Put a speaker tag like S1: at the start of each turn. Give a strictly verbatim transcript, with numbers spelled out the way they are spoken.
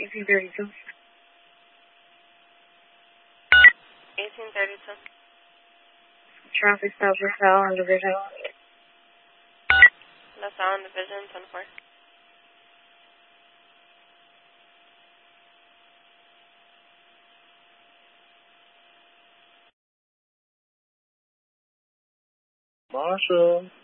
S1: eighteen thirty-two.
S2: eighteen thirty-two.
S1: Traffic stop LaSalle on Division.
S2: LaSalle on Division, twenty-four.
S3: Marshall.